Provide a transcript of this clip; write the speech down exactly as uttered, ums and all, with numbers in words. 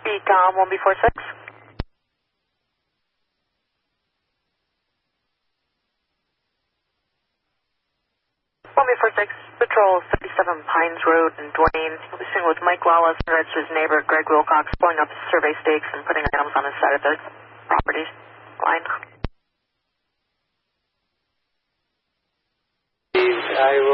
Ecom one B four six. one B four six, Patrol thirty-seven Pines Road in Duane. He'll be sitting with Mike Lawless and that's his neighbor, Greg Wilcox, pulling up his survey stakes and putting items on his side of the property line. I will